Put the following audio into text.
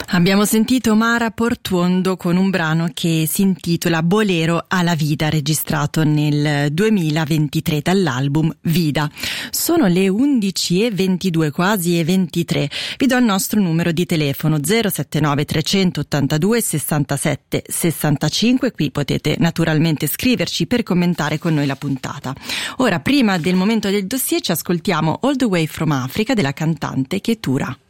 Abbiamo sentito Mara Portuondo con un brano che si intitola Bolero alla Vida, registrato nel 2023 dall'album Vida. Sono le 11:22, quasi 23. Vi do il nostro numero di telefono 079 382 67 65. Qui potete naturalmente scriverci per commentare con noi la puntata. Ora, prima del momento del dossier, ci ascoltiamo All the Way from Africa della cantante Ketura.